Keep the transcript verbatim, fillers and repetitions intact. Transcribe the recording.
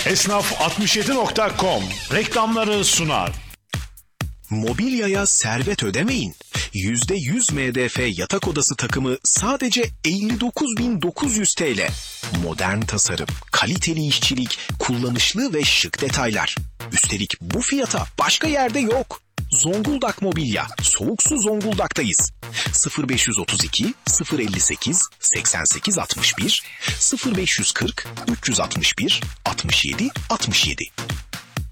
Esnaf altmış yedi nokta com reklamları sunar. Mobilyaya servet ödemeyin. yüzde yüz M D F yatak odası takımı sadece elli dokuz bin dokuz yüz TL. Modern tasarım, kaliteli işçilik, kullanışlı ve şık detaylar. Üstelik bu fiyata başka yerde yok. Zonguldak Mobilya, Soğuk Su Zonguldak'tayız. sıfır beş otuz iki sıfır elli sekiz seksen sekiz altmış bir, sıfır beş kırk üç altmış bir altmış yedi altmış yedi.